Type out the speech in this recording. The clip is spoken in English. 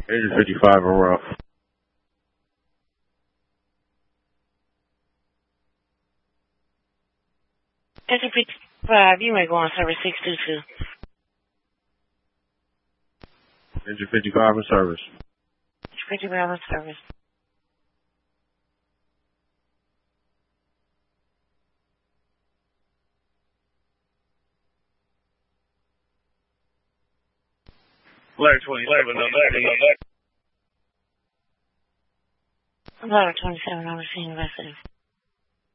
Engine 55 and rough. Engine 55, you may go on service 622. Engine 55 in service. Engine 55 in service. Ladder 27 on that. Ladder 27 on the scene, resident.